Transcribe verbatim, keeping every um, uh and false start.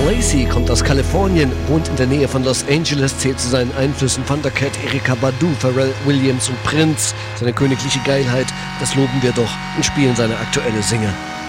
Lacey kommt aus Kalifornien, wohnt in der Nähe von Los Angeles, zählt zu seinen Einflüssen Thundercat, Erykah Badu, Pharrell Williams und Prince. Seine königliche Geilheit, das loben wir doch und spielen seine aktuelle Single.